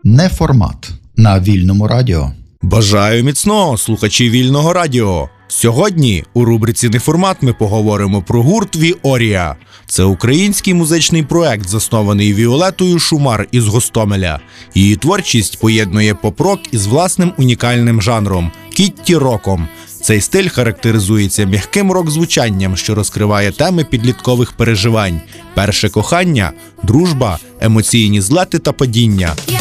Неформат на Вільному радіо. Бажаю міцного, слухачі Вільного радіо! Сьогодні у рубриці «Неформат» ми поговоримо про гурт «Віорія». Це український музичний проект, заснований Віолетою Шумар із Гостомеля. Її творчість поєднує поп-рок із власним унікальним жанром – кітті-роком. Цей стиль характеризується м'яким рок-звучанням, що розкриває теми підліткових переживань. Перше кохання, дружба, емоційні злети та падіння.